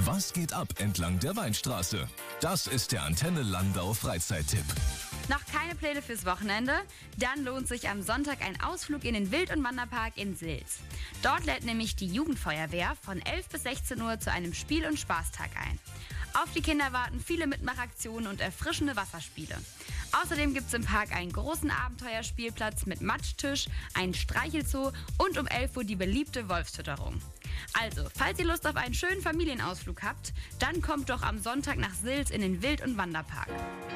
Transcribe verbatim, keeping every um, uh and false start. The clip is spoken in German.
Was geht ab entlang der Weinstraße? Das ist der Antenne Landau Freizeittipp. Noch keine Pläne fürs Wochenende? Dann lohnt sich am Sonntag ein Ausflug in den Wild- und Wanderpark in Sils. Dort lädt nämlich die Jugendfeuerwehr von elf bis sechzehn Uhr zu einem Spiel- und Spaßtag ein. Auf die Kinder warten viele Mitmachaktionen und erfrischende Wasserspiele. Außerdem gibt es im Park einen großen Abenteuerspielplatz mit Matschtisch, einen Streichelzoo und um elf Uhr die beliebte Wolfsfütterung. Also, falls ihr Lust auf einen schönen Familienausflug habt, dann kommt doch am Sonntag nach Sils in den Wild- und Wanderpark.